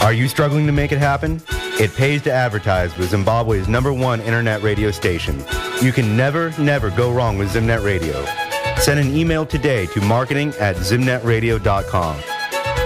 Are you struggling to make it happen? It pays to advertise with Zimbabwe's #1 internet radio station. You can never go wrong with Zimnet Radio. Send an email today to marketing@zimnetradio.com.